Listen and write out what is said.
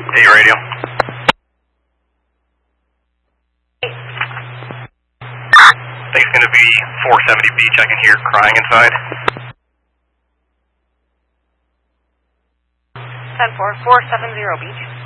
Hey, radio. I think it's going to be 470 Beach. I can hear crying inside. 10-4, 470 Beach.